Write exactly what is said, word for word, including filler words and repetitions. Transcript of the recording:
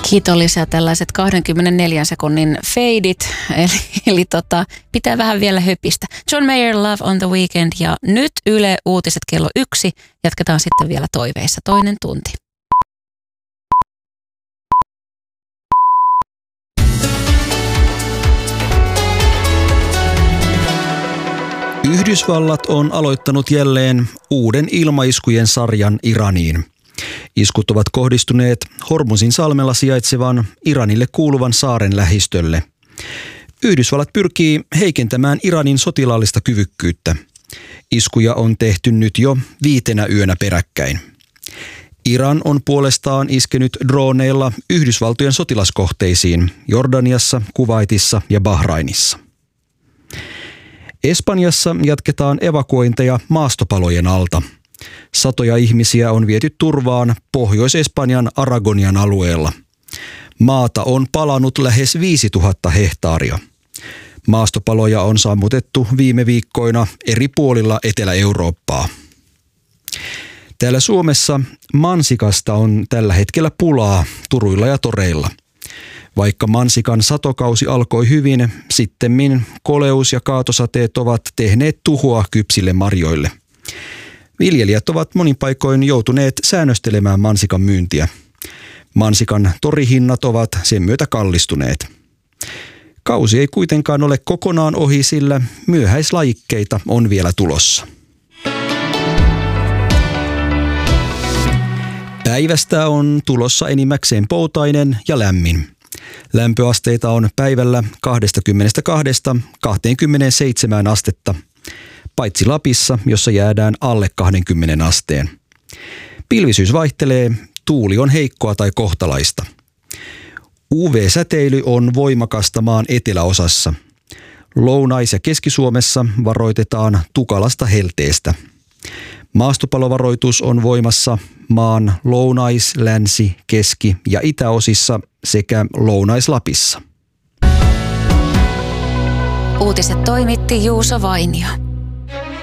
Kiitollisia tällaiset kaksikymmentäneljä sekunnin feidit, eli, eli tota, pitää vähän vielä höpistä. John Mayer, Love on the Weekend, ja nyt Yle Uutiset kello yksi. Jatketaan sitten vielä toiveissa toinen tunti. Yhdysvallat on aloittanut jälleen uuden ilmaiskujen sarjan Iraniin. Iskut ovat kohdistuneet Hormuzin salmella sijaitsevan Iranille kuuluvan saaren lähistölle. Yhdysvallat pyrkii heikentämään Iranin sotilaallista kyvykkyyttä. Iskuja on tehty nyt jo viitenä yönä peräkkäin. Iran on puolestaan iskenyt droneilla Yhdysvaltojen sotilaskohteisiin Jordaniassa, Kuwaitissa ja Bahrainissa. Espanjassa jatketaan evakuointeja maastopalojen alta. Satoja ihmisiä on viety turvaan Pohjois-Espanjan Aragonian alueella. Maata on palanut lähes viisituhatta hehtaaria. Maastopaloja on sammutettu viime viikkoina eri puolilla Etelä-Eurooppaa. Täällä Suomessa mansikasta on tällä hetkellä pulaa turuilla ja toreilla. Vaikka mansikan satokausi alkoi hyvin, sittemmin koleus- ja kaatosateet ovat tehneet tuhoa kypsille marjoille. Viljelijät ovat monin paikoin joutuneet säännöstelemään mansikan myyntiä. Mansikan torihinnat ovat sen myötä kallistuneet. Kausi ei kuitenkaan ole kokonaan ohi, sillä myöhäislajikkeita on vielä tulossa. Päivästä on tulossa enimmäkseen poutainen ja lämmin. Lämpöasteita on päivällä kaksikymmentäkaksi kaksikymmentäseitsemän astetta, paitsi Lapissa, jossa jäädään alle kaksikymmentä asteen. Pilvisyys vaihtelee, tuuli on heikkoa tai kohtalaista. U V-säteily on voimakasta maan eteläosassa. Lounais- ja Keski-Suomessa varoitetaan tukalasta helteestä. Maastopalovaroitus on voimassa maan lounais-, länsi-, keski- ja itäosissa sekä Lounais-Lapissa. Uutiset toimitti Juuso Vainio.